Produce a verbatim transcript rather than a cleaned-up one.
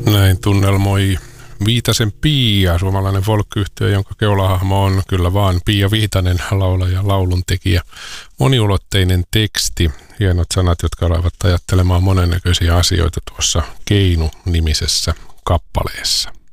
Näin tunnelmoi Viitasen Pia, suomalainen folk-yhtye, jonka keulahahmo on kyllä vaan Pia Viitanen, laulaja, lauluntekijä. Moniulotteinen teksti, hienot sanat, jotka olevat ajattelemaan monennäköisiä asioita tuossa Keinu-nimisessä kappaleessa.